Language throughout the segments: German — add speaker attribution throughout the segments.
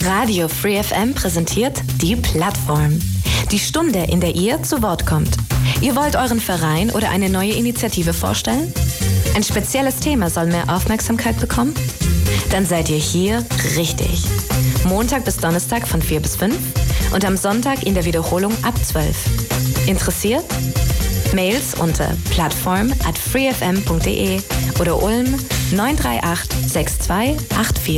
Speaker 1: Radio Free FM präsentiert die Plattform. Die Stunde, in der ihr zu Wort kommt. Ihr wollt euren Verein oder eine neue Initiative vorstellen? Ein spezielles Thema soll mehr Aufmerksamkeit bekommen? Dann seid ihr hier richtig. Montag bis Donnerstag von 4 bis 5 und am Sonntag in der Wiederholung ab 12. Interessiert? Mails unter plattform@freefm.de oder Ulm 938 6284.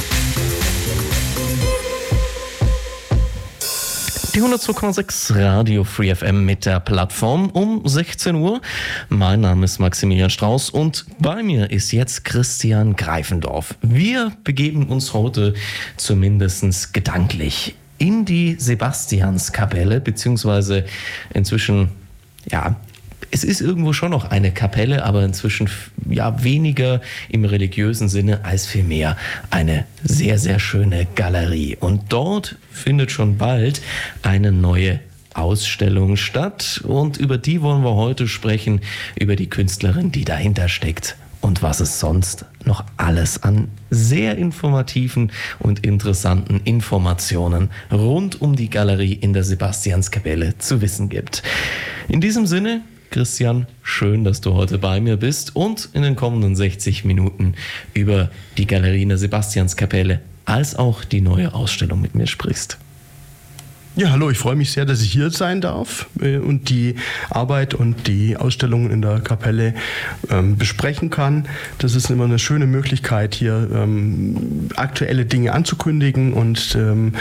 Speaker 2: Die 102,6 Radio Free FM mit der Plattform um 16 Uhr. Mein Name ist Maximilian Strauß und bei mir ist jetzt Christian Greifendorf. Wir begeben uns heute zumindest gedanklich in die Sebastianskapelle, beziehungsweise inzwischen, ja, es ist irgendwo schon noch eine Kapelle, aber inzwischen ja weniger im religiösen Sinne als vielmehr eine sehr, sehr schöne Galerie. Und dort findet schon bald eine neue Ausstellung statt. Und über die wollen wir heute sprechen, über die Künstlerin, die dahinter steckt und was es sonst noch alles an sehr informativen und interessanten Informationen rund um die Galerie in der Sebastianskapelle zu wissen gibt. In diesem Sinne, Christian, schön, dass du heute bei mir bist und in den kommenden 60 Minuten über die Galerie in der Sebastianskapelle als auch die neue Ausstellung mit mir sprichst.
Speaker 3: Ja, hallo, ich freue mich sehr, dass ich hier sein darf und die Arbeit und die Ausstellungen in der Kapelle besprechen kann. Das ist immer eine schöne Möglichkeit, hier aktuelle Dinge anzukündigen und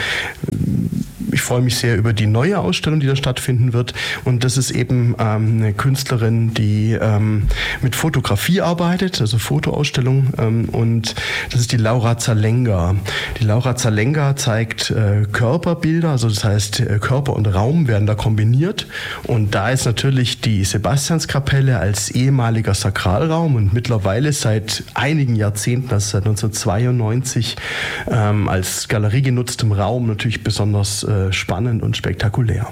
Speaker 3: ich freue mich sehr über die neue Ausstellung, die da stattfinden wird. Und das ist eben eine Künstlerin, die mit Fotografie arbeitet, also Fotoausstellung. Und das ist die Laura Zalenga. Die Laura Zalenga zeigt Körperbilder, also das heißt, Körper und Raum werden da kombiniert. Und da ist natürlich die Sebastianskapelle als ehemaliger Sakralraum und mittlerweile seit einigen Jahrzehnten, also seit 1992, als Galerie genutztem Raum natürlich besonders spannend und spektakulär.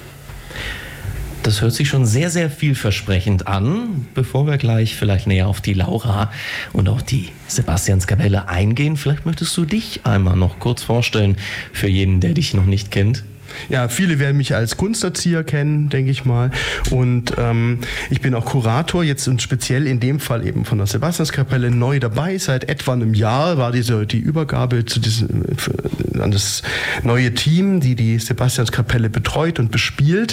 Speaker 2: Das hört sich schon sehr, sehr vielversprechend an. Bevor wir gleich vielleicht näher auf die Laura und auch die Sebastianskapelle eingehen, vielleicht möchtest du dich einmal noch kurz vorstellen für jeden, der dich noch nicht kennt.
Speaker 3: Ja, viele werden mich als Kunsterzieher kennen, denke ich mal. Und ich bin auch Kurator, jetzt und speziell in dem Fall eben von der Sebastianskapelle neu dabei. Seit etwa einem Jahr war die Übergabe an das neue Team, die Sebastianskapelle betreut und bespielt.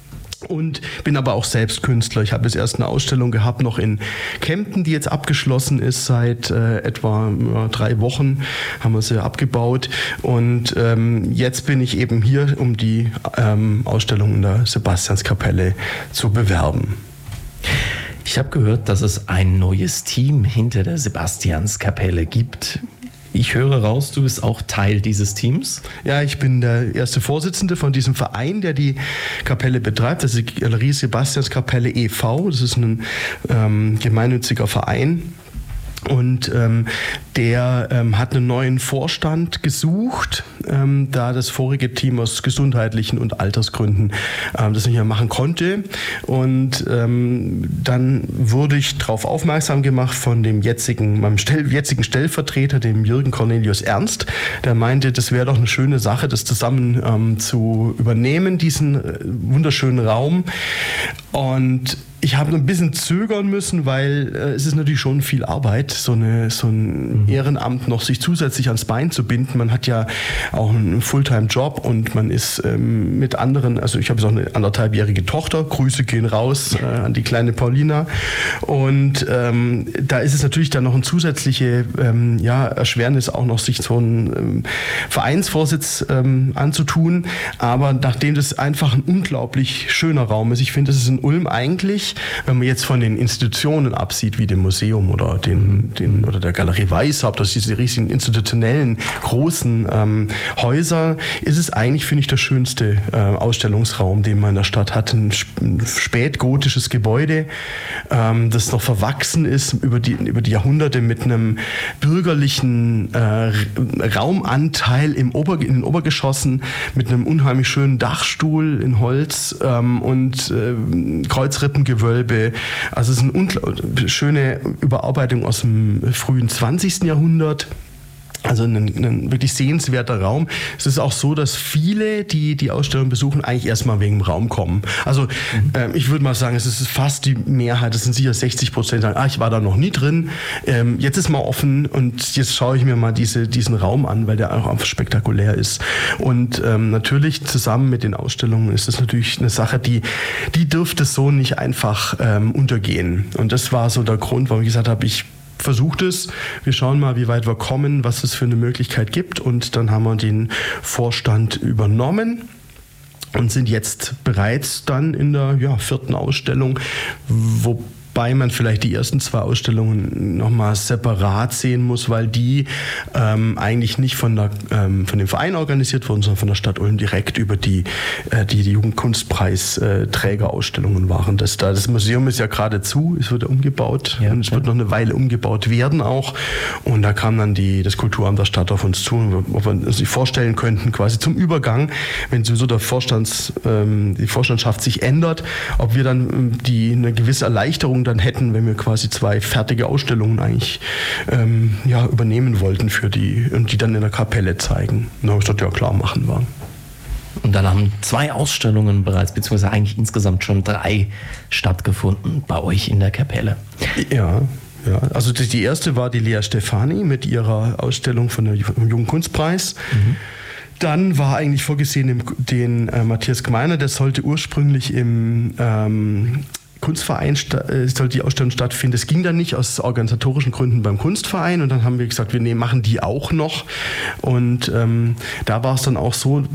Speaker 3: Und bin aber auch selbst Künstler. Ich habe jetzt erst eine Ausstellung gehabt, noch in Kempten, die jetzt abgeschlossen ist. Seit etwa 3 Wochen haben wir sie abgebaut. Und jetzt bin ich eben hier, um die Ausstellung in der Sebastianskapelle zu bewerben.
Speaker 2: Ich habe gehört, dass es ein neues Team hinter der Sebastianskapelle gibt. Ich höre raus, du bist auch Teil dieses Teams.
Speaker 3: Ja, ich bin der erste Vorsitzende von diesem Verein, der die Kapelle betreibt. Das ist die Galerie Sebastianskapelle e.V. Das ist ein gemeinnütziger Verein. Und der hat einen neuen Vorstand gesucht, da das vorige Team aus gesundheitlichen und Altersgründen das nicht mehr machen konnte. Und dann wurde ich darauf aufmerksam gemacht von meinem jetzigen Stellvertreter, dem Jürgen Cornelius Ernst. Der meinte, das wäre doch eine schöne Sache, das zusammen zu übernehmen, diesen wunderschönen Raum. Und ich habe ein bisschen zögern müssen, weil es ist natürlich schon viel Arbeit, so ein Ehrenamt noch sich zusätzlich ans Bein zu binden. Man hat ja auch einen Fulltime-Job und man ist mit anderen, also ich habe so eine 1,5-jährige Tochter, Grüße gehen raus an die kleine Paulina. Und da ist es natürlich dann noch eine zusätzliche Erschwernis, auch noch sich so einen Vereinsvorsitz anzutun. Aber nachdem das einfach ein unglaublich schöner Raum ist, ich finde, das ist in Ulm eigentlich, wenn man jetzt von den Institutionen absieht, wie dem Museum oder der Galerie Weishaupt, also diese riesigen institutionellen großen Häuser, ist es eigentlich, finde ich, der schönste Ausstellungsraum, den man in der Stadt hat. Ein spätgotisches Gebäude, das noch verwachsen ist über die Jahrhunderte mit einem bürgerlichen Raumanteil in den Obergeschossen, mit einem unheimlich schönen Dachstuhl in Holz und Kreuzrippengewölbe. Also es ist eine schöne Überarbeitung aus dem frühen 20. Jahrhundert. Also ein wirklich sehenswerter Raum. Es ist auch so, dass viele, die die Ausstellung besuchen, eigentlich erstmal wegen dem Raum kommen. Also ich würde mal sagen, es ist fast die Mehrheit, es sind sicher 60%, sagen, ich war da noch nie drin, jetzt ist mal offen und jetzt schaue ich mir mal diesen Raum an, weil der auch einfach spektakulär ist. Und natürlich zusammen mit den Ausstellungen ist das natürlich eine Sache, die dürfte so nicht einfach untergehen. Und das war so der Grund, warum ich gesagt habe, ich versucht es, wir schauen mal, wie weit wir kommen, was es für eine Möglichkeit gibt, und dann haben wir den Vorstand übernommen und sind jetzt bereits dann in der 4. Ausstellung, wobei man vielleicht die ersten 2 Ausstellungen nochmal separat sehen muss, weil die eigentlich nicht von dem Verein organisiert wurden, sondern von der Stadt Ulm direkt über die Jugendkunstpreisträgerausstellungen waren. Das Museum ist ja gerade zu, es wird umgebaut und es wird noch eine Weile umgebaut werden auch. Und da kam dann das Kulturamt der Stadt auf uns zu, ob wir uns vorstellen könnten, quasi zum Übergang, wenn sowieso die Vorstandschaft sich ändert, ob wir dann eine gewisse Erleichterung dann hätten, wenn wir quasi 2 fertige Ausstellungen eigentlich übernehmen wollten und die dann in der Kapelle zeigen. Und da habe ich gesagt, ja klar, machen wir.
Speaker 2: Und dann haben 2 Ausstellungen bereits, beziehungsweise eigentlich insgesamt schon 3 stattgefunden bei euch in der Kapelle.
Speaker 3: Ja, also die erste war die Lea Stefani mit ihrer Ausstellung vom Jugendkunstpreis. Dann war eigentlich vorgesehen den Matthias Gmeiner, der sollte ursprünglich im Kunstverein sollte die Ausstellung stattfinden. Das ging dann nicht aus organisatorischen Gründen beim Kunstverein, und dann haben wir gesagt, wir machen die auch noch. Und da war es dann auch so,